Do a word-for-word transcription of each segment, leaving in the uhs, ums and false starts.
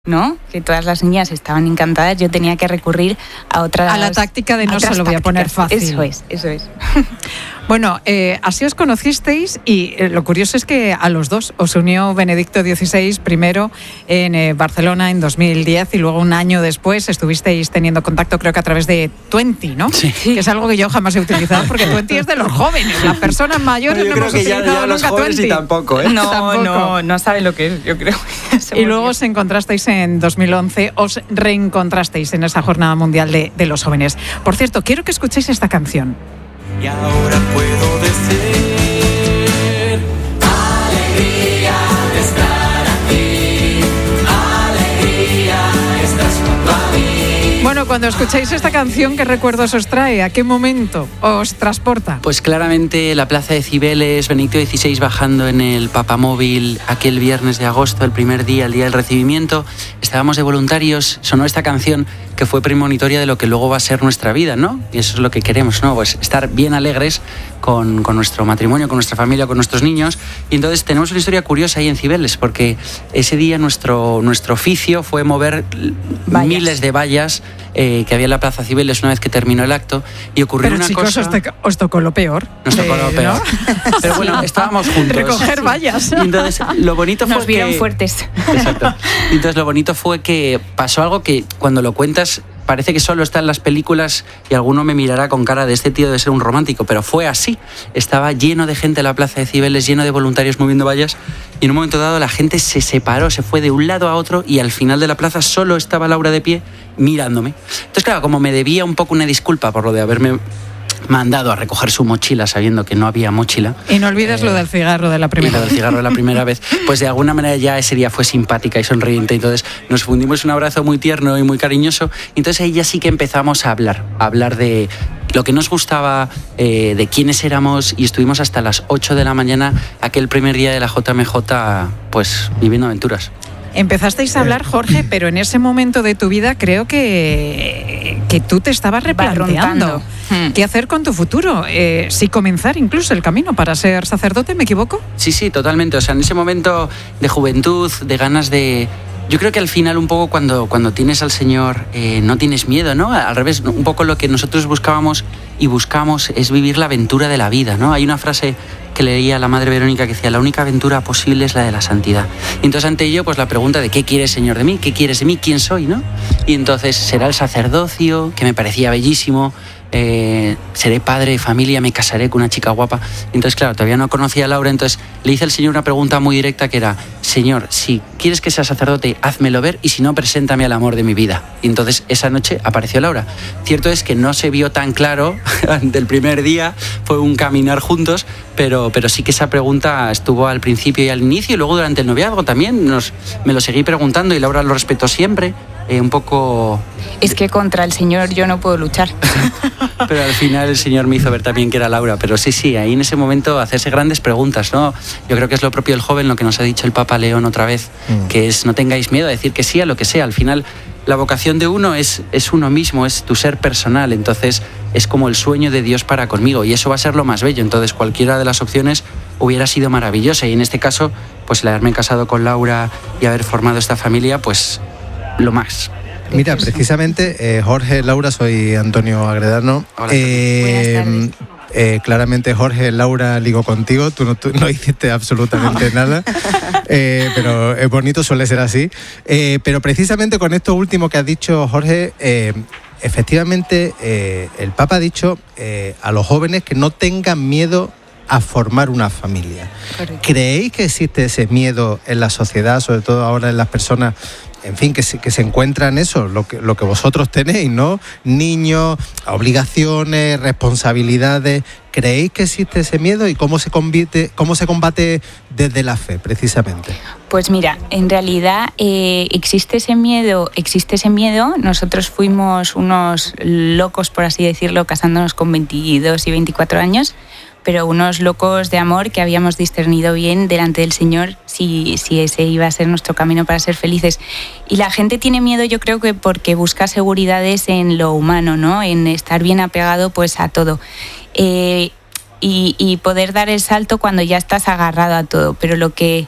¿no? Que todas las niñas estaban encantadas, yo tenía que recurrir a otras... A la táctica de no se lo voy a poner fácil. Eso es, eso es. Bueno, eh, así os conocisteis y eh, lo curioso es que a los dos os unió Benedicto dieciséis, primero en eh, Barcelona en dos mil diez y luego un año después estuvisteis teniendo contacto, creo que a través de Twenty, ¿no? Sí. Que es algo que yo jamás he utilizado porque Twenty es de los jóvenes, las personas mayores no, no hemos utilizado ya, ya los nunca jóvenes Twenty. Y tampoco, ¿eh? No, Tampoco. no, no saben lo que es, yo creo. Y luego os encontrasteis en dos mil once, os reencontrasteis en esa Jornada Mundial de, de los Jóvenes. Por cierto, quiero que escuchéis esta canción. Y ahora puedo decir alegría de estar aquí, alegría estás junto a mí. Bueno, cuando escucháis esta canción, ¿qué recuerdos os trae? ¿A qué momento os transporta? Pues claramente la plaza de Cibeles, Benedicto dieciséis bajando en el papamóvil aquel viernes de agosto, el primer día, el día del recibimiento, estábamos de voluntarios, sonó esta canción que fue premonitoria de lo que luego va a ser nuestra vida, ¿no? Y eso es lo que queremos, ¿no? Pues estar bien alegres con, con nuestro matrimonio, con nuestra familia, con nuestros niños. Y entonces tenemos una historia curiosa ahí en Cibeles, porque ese día nuestro, nuestro oficio fue mover vallas. miles de vallas eh, que había en la plaza Cibeles una vez que terminó el acto, y ocurrió Pero una chicos, cosa... os, te, os tocó lo peor. Nos tocó lo Eh, peor. ¿no? Pero bueno, estábamos juntos. Recoger vallas. Y entonces lo bonito fue Nos vieron que... fuertes. Exacto. Y entonces lo bonito fue que pasó algo que cuando lo cuentas parece que solo está en las películas y alguno me mirará con cara de este tío de ser un romántico, pero fue así. Estaba lleno de gente en la plaza de Cibeles, lleno de voluntarios moviendo vallas, y en un momento dado la gente se separó, se fue de un lado a otro y al final de la plaza solo estaba Laura de pie mirándome. Entonces, claro, como me debía un poco una disculpa por lo de haberme mandado a recoger su mochila sabiendo que no había mochila. Y no olvides eh, lo del cigarro de la primera y lo del vez. cigarro de la primera vez. Pues de alguna manera ya ese día fue simpática y sonriente. Entonces nos fundimos un abrazo muy tierno y muy cariñoso. Entonces ahí ya sí que empezamos a hablar, a hablar de lo que nos gustaba, eh, de quiénes éramos, y estuvimos hasta las ocho de la mañana aquel primer día de la J M J, pues viviendo aventuras. Empezasteis a hablar, Jorge, pero en ese momento de tu vida creo que, que tú te estabas replanteando Hmm. qué hacer con tu futuro, eh, si comenzar incluso el camino para ser sacerdote, ¿me equivoco? Sí, sí, totalmente. O sea, en ese momento de juventud, de ganas de... Yo creo que al final un poco cuando, cuando tienes al Señor eh, no tienes miedo, ¿no? Al revés, un poco lo que nosotros buscábamos y buscamos es vivir la aventura de la vida, ¿no? Hay una frase que leía la Madre Verónica que decía: la única aventura posible es la de la santidad. Y entonces ante ello, pues la pregunta de ¿qué quieres, Señor, de mí? ¿Qué quieres de mí? ¿Quién soy, no? Y entonces será el sacerdocio, que me parecía bellísimo. Eh, seré padre de familia, me casaré con una chica guapa. Entonces, claro, todavía no conocía a Laura, entonces le hice al Señor una pregunta muy directa que era: Señor, si quieres que sea sacerdote, házmelo ver, y si no, preséntame al amor de mi vida. Y entonces esa noche apareció Laura. Cierto es que no se vio tan claro del primer día, fue un caminar juntos, pero, pero sí que esa pregunta estuvo al principio y al inicio, y luego durante el noviazgo también nos, me lo seguí preguntando, y Laura lo respetó siempre. Eh, un poco... Es que contra el Señor yo no puedo luchar. Pero al final el Señor me hizo ver también que era Laura. Pero sí, sí, ahí en ese momento hacerse grandes preguntas, ¿no? Yo creo que es lo propio del joven, lo que nos ha dicho el Papa León otra vez, mm. que es: no tengáis miedo a decir que sí a lo que sea. Al final la vocación de uno es, es uno mismo, es tu ser personal. Entonces es como el sueño de Dios para conmigo, y eso va a ser lo más bello. Entonces cualquiera de las opciones hubiera sido maravillosa, y en este caso, pues el haberme casado con Laura y haber formado esta familia, pues lo más. Mira, precisamente, eh, Jorge, Laura, soy Antonio Agredano. Hola, eh, buenas tardes. Eh, claramente, Jorge, Laura, ligo contigo, tú no, tú no hiciste absolutamente no. nada, eh, pero es bonito, suele ser así. Eh, pero precisamente con esto último que has dicho, Jorge, eh, efectivamente, eh, el Papa ha dicho eh, a los jóvenes que no tengan miedo a formar una familia. Correcto. ¿Creéis que existe ese miedo en la sociedad, sobre todo ahora en las personas, en fin, que se, que se encuentran eso, lo que, lo que vosotros tenéis, ¿no? Niños, obligaciones, responsabilidades. ¿Creéis que existe ese miedo y cómo se combate, cómo se combate desde la fe, precisamente? Pues mira, en realidad eh, existe ese miedo, existe ese miedo. Nosotros fuimos unos locos, por así decirlo, casándonos con veintidós y veinticuatro años, pero unos locos de amor que habíamos discernido bien delante del Señor si, si ese iba a ser nuestro camino para ser felices. Y la gente tiene miedo, yo creo que porque busca seguridades en lo humano, ¿no? En estar bien apegado pues a todo. Eh, y, y poder dar el salto cuando ya estás agarrado a todo. Pero lo que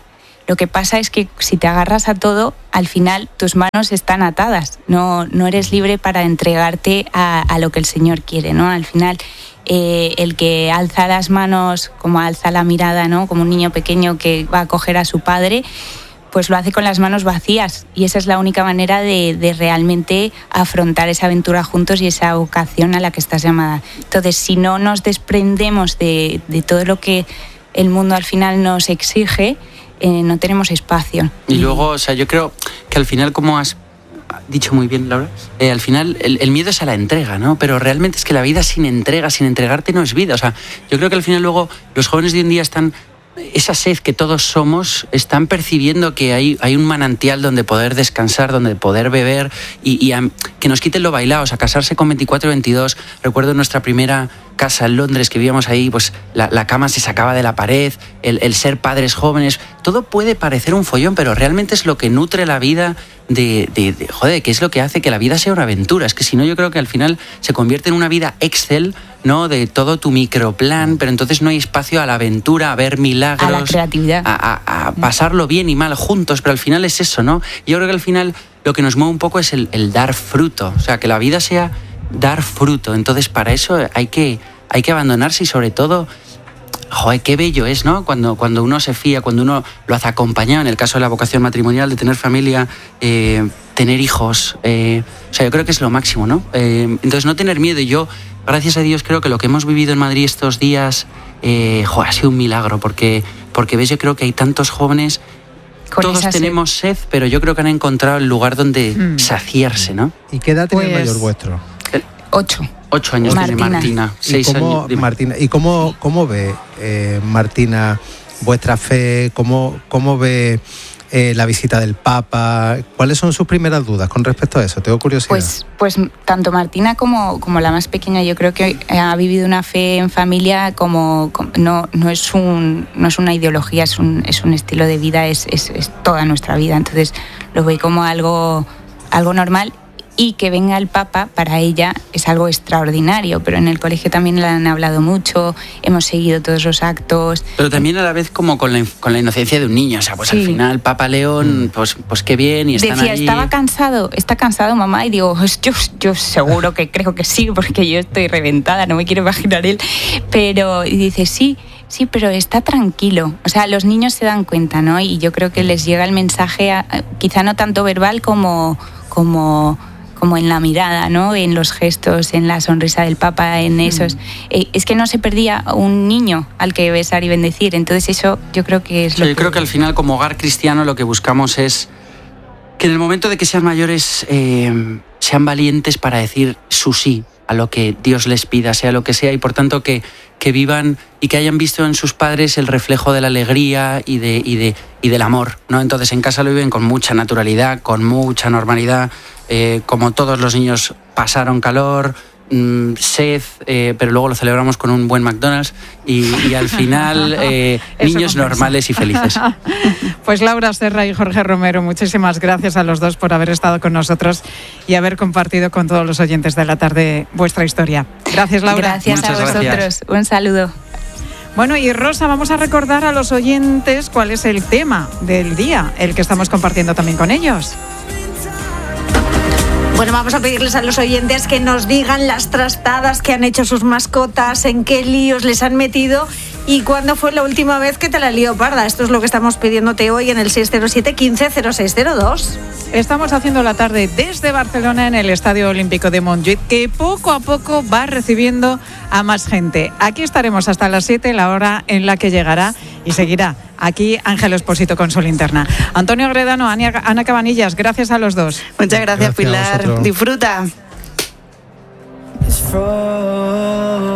Lo que pasa es que si te agarras a todo, al final tus manos están atadas. No, no eres libre para entregarte a, a lo que el Señor quiere, ¿no? Al final, eh, el que alza las manos, como alza la mirada, ¿no? Como un niño pequeño que va a coger a su padre, pues lo hace con las manos vacías, y esa es la única manera de, de realmente afrontar esa aventura juntos y esa vocación a la que estás llamada. Entonces, si no nos desprendemos de, de todo lo que el mundo al final nos exige, eh, no tenemos espacio. Y luego, o sea, yo creo que al final, como has dicho muy bien, Laura, eh, al final el, el miedo es a la entrega, ¿no? Pero realmente es que la vida sin entrega, sin entregarte, no es vida. O sea, yo creo que al final luego los jóvenes de hoy en día están... esa sed que todos somos, están percibiendo que hay, hay un manantial donde poder descansar, donde poder beber y, y a, que nos quiten lo bailado. O sea, casarse con veinticuatro, veintidós. Recuerdo nuestra primera casa en Londres, que vivíamos ahí, pues la, la cama se sacaba de la pared, el, el ser padres jóvenes. Todo puede parecer un follón, pero realmente es lo que nutre la vida de, de, de joder, que es lo que hace que la vida sea una aventura. Es que si no, yo creo que al final se convierte en una vida Excel, ¿no? De todo tu microplan, pero entonces no hay espacio a la aventura, a ver milagros, a la creatividad, a, a, a pasarlo bien y mal juntos, pero al final es eso, ¿no? Yo creo que al final lo que nos mueve un poco es el, el dar fruto, o sea, que la vida sea dar fruto. Entonces, para eso hay que, hay que abandonarse y sobre todo, joder, qué bello es, ¿no? Cuando, cuando uno se fía, cuando uno lo hace acompañado, en el caso de la vocación matrimonial, de tener familia, eh, tener hijos, eh, o sea, yo creo que es lo máximo, ¿no? Eh, entonces, no tener miedo. Y yo, gracias a Dios, creo que lo que hemos vivido en Madrid estos días, eh, joder, ha sido un milagro, porque, porque ves, yo creo que hay tantos jóvenes, con todos tenemos sed, pero yo creo que han encontrado el lugar donde mm. saciarse, ¿no? ¿Y qué edad tiene pues... el mayor vuestro? Ocho. Ocho años Martina. tiene Martina. Seis ¿Y cómo, años. Martina, ¿y cómo, cómo ve, eh, Martina, vuestra fe? ¿Cómo, cómo ve eh, la visita del Papa? ¿Cuáles son sus primeras dudas con respecto a eso? Tengo curiosidad. Pues, pues tanto Martina como, como la más pequeña, yo creo que ha vivido una fe en familia como, como no, no, es un, no es una ideología, es un, es un estilo de vida, es, es, es toda nuestra vida. Entonces lo ve como algo, algo normal. Y que venga el Papa, para ella es algo extraordinario, pero en el colegio también le han hablado mucho, hemos seguido todos los actos. Pero también a la vez como con la, con la inocencia de un niño, o sea, pues sí. Al final Papa León, pues, pues qué bien, y están Decía, allí. estaba cansado, está cansado mamá, y digo, yo, yo seguro que creo que sí, porque yo estoy reventada, no me quiero imaginar él, pero y dice, sí, sí, pero está tranquilo. O sea, los niños se dan cuenta, ¿no? Y yo creo que les llega el mensaje, a, quizá no tanto verbal como... como como en la mirada, ¿no? En los gestos, en la sonrisa del Papa, en esos... Mm. Eh, es que no se perdía un niño al que besar y bendecir. Entonces eso yo creo que es sí, lo yo que... creo que al final, como hogar cristiano, lo que buscamos es que en el momento de que sean mayores eh, sean valientes para decir su sí a lo que Dios les pida, sea lo que sea, y por tanto que, que vivan y que hayan visto en sus padres el reflejo de la alegría y, de, y, de, y del amor, ¿no? Entonces en casa lo viven con mucha naturalidad, con mucha normalidad, eh, como todos los niños pasaron calor, mmm, sed, eh, pero luego lo celebramos con un buen McDonald's y, y al final eh, niños normales y felices. Pues Laura Serra y Jorge Romero, muchísimas gracias a los dos por haber estado con nosotros y haber compartido con todos los oyentes de la tarde vuestra historia. Gracias, Laura. Gracias Muchas a vosotros. Gracias. Un saludo. Bueno, y Rosa, vamos a recordar a los oyentes cuál es el tema del día, el que estamos compartiendo también con ellos. Bueno, vamos a pedirles a los oyentes que nos digan las trastadas que han hecho sus mascotas, en qué líos les han metido y cuándo fue la última vez que te la lió parda. Esto es lo que estamos pidiéndote hoy en el seis cero siete, quince, cero seis cero dos. Estamos haciendo la tarde desde Barcelona en el Estadio Olímpico de Montjuïc, que poco a poco va recibiendo a más gente. Aquí estaremos hasta las siete, la hora en la que llegará y seguirá aquí Ángel Expósito con su linterna. Antonio Gredano, Ana Cabanillas, gracias a los dos. Muchas gracias, gracias Pilar. Disfruta.